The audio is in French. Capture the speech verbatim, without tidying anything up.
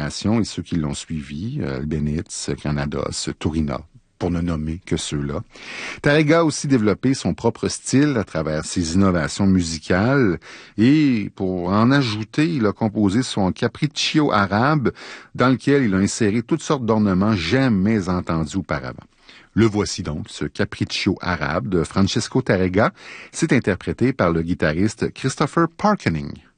génération et ceux qui l'ont suivi, euh, Albenitz, Granados, Turina, pour ne nommer que ceux-là. Tárrega a aussi développé son propre style à travers ses innovations musicales et pour en ajouter, il a composé son Capriccio arabe dans lequel il a inséré toutes sortes d'ornements jamais entendus auparavant. Le voici donc, ce Capriccio arabe de Francesco Tárrega. C'est interprété par le guitariste Christopher Parkening.